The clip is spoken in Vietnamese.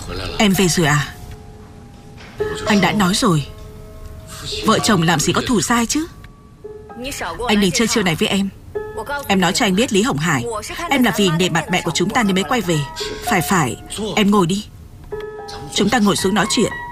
Em về rồi à? Anh đã nói rồi, vợ chồng làm gì có thù sai chứ. Anh đừng chơi chiêu này với em. Em nói cho anh biết Lý Hồng Hải, em là vì nể mặt mẹ của chúng ta nên mới quay về. Phải, em ngồi đi. Chúng ta ngồi xuống nói chuyện.